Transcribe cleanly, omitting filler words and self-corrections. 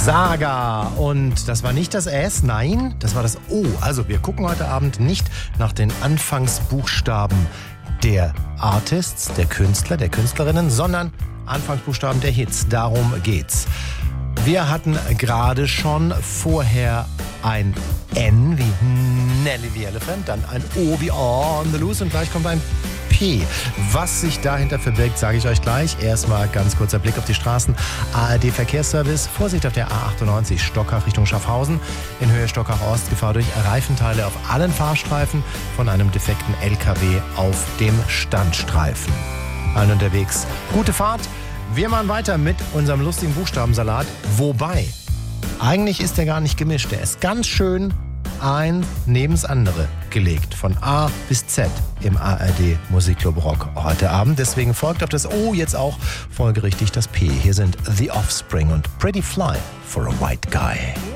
Saga. Und das war nicht das S, nein, das war das O. Also wir gucken heute Abend nicht nach den Anfangsbuchstaben der Artists, der Künstler, der Künstlerinnen, sondern Anfangsbuchstaben der Hits. Darum geht's. Wir hatten gerade schon vorher ein N wie Nelly the Elephant, dann ein O wie On the Loose und gleich kommt ein P. Was sich dahinter verbirgt, sage ich euch gleich. Erstmal ganz kurzer Blick auf die Straßen. ARD Verkehrsservice. Vorsicht auf der A98 Stockach Richtung Schaffhausen. In Höhe Stockach Ost Gefahr durch Reifenteile auf allen Fahrstreifen von einem defekten LKW auf dem Standstreifen. Allen unterwegs. Gute Fahrt. Wir machen weiter mit unserem lustigen Buchstabensalat. Wobei, eigentlich ist der gar nicht gemischt. Der ist ganz schön ein neben das andere gelegt. Von A bis Z im ARD Musikclub Rock heute Abend. Deswegen folgt auf das O jetzt auch folgerichtig das P. Hier sind The Offspring und Pretty Fly for a White Guy.